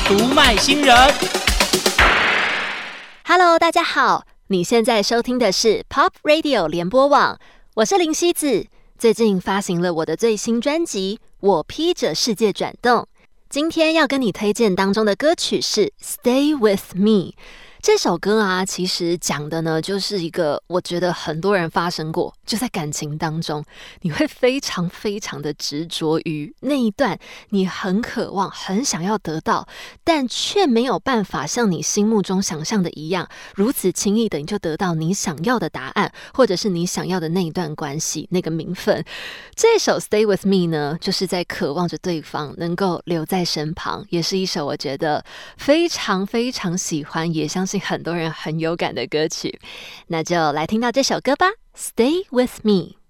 读卖新人。 Hello， 大家好，你现在收听的是 Pop Radio 联播网，我是林希子。最近发行了我的最新专辑《我披着世界转动》，今天要跟你推荐当中的歌曲是 Stay With Me。这首歌啊，其实讲的呢，就是一个我觉得很多人发生过，就在感情当中，你会非常非常的执着于那一段你很渴望、很想要得到，但却没有办法像你心目中想象的一样，如此轻易的你就得到你想要的答案，或者是你想要的那一段关系、那个名分。这首 Stay With Me 呢，就是在渴望着对方能够留在身旁，也是一首我觉得非常非常喜欢，也相信很多人很有感的歌曲。那就来听到这首歌吧， Stay With Me。